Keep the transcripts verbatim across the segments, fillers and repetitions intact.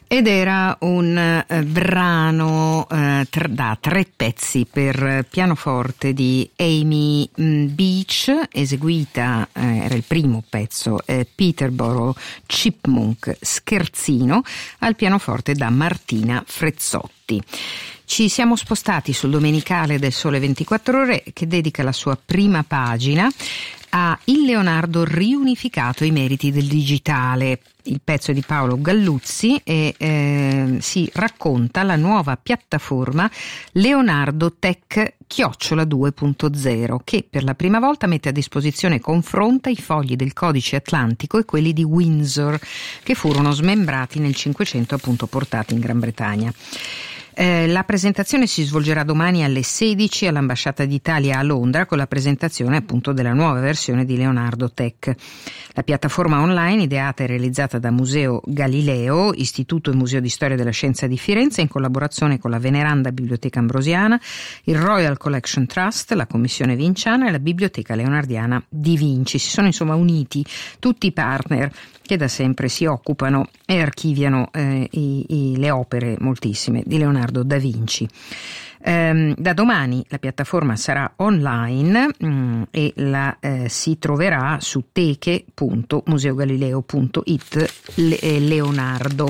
Ed era un eh, brano eh, tr- da tre pezzi per pianoforte di Amy mh, Beach, eseguita, eh, era il primo pezzo, eh, Peterborough Chipmunk Scherzino, al pianoforte da Martina Frezzotti. Ci siamo spostati sul Domenicale del Sole ventiquattro Ore, che dedica la sua prima pagina a Il Leonardo riunificato, i meriti del digitale. Il pezzo è di Paolo Galluzzi e eh, si racconta la nuova piattaforma Leonardo Tech chiocciola due punto zero, che per la prima volta mette a disposizione e confronta i fogli del codice atlantico e quelli di Windsor, che furono smembrati nel Cinquecento, appunto portati in Gran Bretagna. Eh, la presentazione si svolgerà domani alle sedici all'Ambasciata d'Italia a Londra, con la presentazione appunto della nuova versione di Leonardo Tech. La piattaforma online, ideata e realizzata da Museo Galileo, Istituto e Museo di Storia della Scienza di Firenze, in collaborazione con la veneranda Biblioteca Ambrosiana, il Royal Collection Trust, la Commissione Vinciana e la Biblioteca Leonardiana di Vinci. Si sono insomma uniti tutti i partner che da sempre si occupano e archiviano eh, i, i, le opere moltissime di Leonardo da Vinci. Um, da domani la piattaforma sarà online um, e la eh, si troverà su teche punto museogalileo punto it le, eh, Leonardo.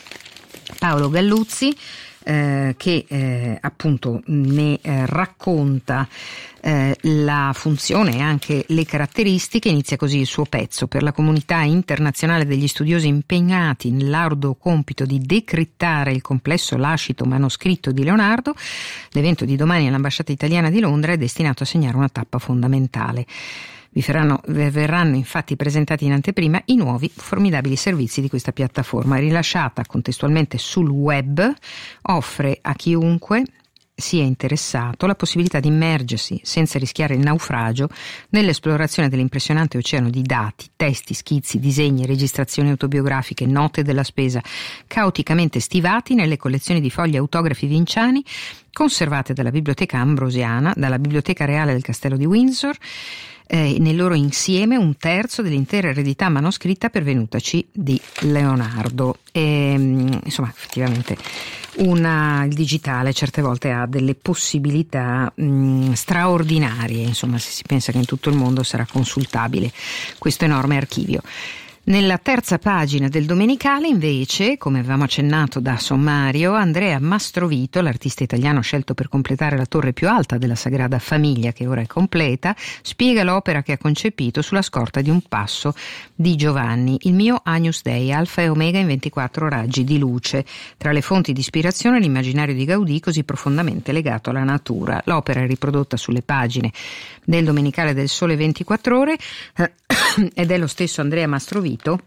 Paolo Galluzzi eh, che eh, appunto ne eh, racconta Eh, la funzione e anche le caratteristiche. Inizia così il suo pezzo: per la comunità internazionale degli studiosi impegnati nell'arduo compito di decrittare il complesso lascito manoscritto di Leonardo, l'evento di domani all'Ambasciata Italiana di Londra è destinato a segnare una tappa fondamentale. Vi verranno, verranno infatti presentati in anteprima i nuovi formidabili servizi di questa piattaforma. Rilasciata contestualmente sul web, offre a chiunque sia interessato la possibilità di immergersi senza rischiare il naufragio nell'esplorazione dell'impressionante oceano di dati, testi, schizzi, disegni, registrazioni autobiografiche, note della spesa, caoticamente stivati nelle collezioni di fogli autografi vinciani conservate dalla Biblioteca Ambrosiana, dalla Biblioteca Reale del Castello di Windsor, eh, nel loro insieme un terzo dell'intera eredità manoscritta pervenutaci di Leonardo. E, insomma, effettivamente una, il digitale certe volte ha delle possibilità mh, straordinarie, insomma, se si pensa che in tutto il mondo sarà consultabile questo enorme archivio. Nella terza pagina del Domenicale, invece, come avevamo accennato da sommario, Andrea Mastrovito, l'artista italiano scelto per completare la torre più alta della Sagrada Famiglia, che ora è completa, spiega l'opera che ha concepito sulla scorta di un passo di Giovanni, il mio Agnus Dei, alfa e omega in ventiquattro raggi di luce. Tra le fonti di ispirazione l'immaginario di Gaudì, così profondamente legato alla natura. L'opera è riprodotta sulle pagine del Domenicale del Sole ventiquattro Ore eh, ed è lo stesso Andrea Mastrovito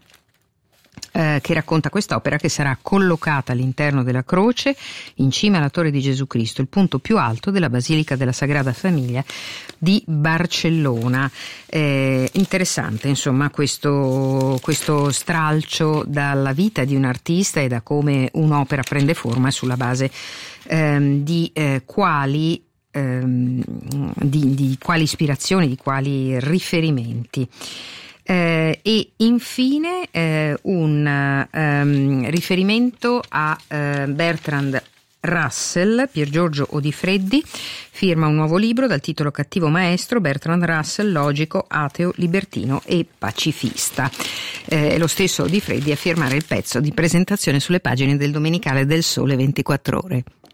Eh, che racconta quest'opera, che sarà collocata all'interno della croce in cima alla Torre di Gesù Cristo, il punto più alto della Basilica della Sagrada Famiglia di Barcellona. Eh, interessante insomma questo, questo stralcio dalla vita di un artista e da come un'opera prende forma sulla base ehm, di eh, quali ehm, di, di quali ispirazioni, di quali riferimenti. Eh, e infine eh, un um, riferimento a eh, Bertrand Russell. Pier Giorgio Odifreddi firma un nuovo libro dal titolo Cattivo maestro, Bertrand Russell, logico, ateo, libertino e pacifista. Eh, è lo stesso Odifreddi a firmare il pezzo di presentazione sulle pagine del Domenicale del Sole ventiquattro Ore.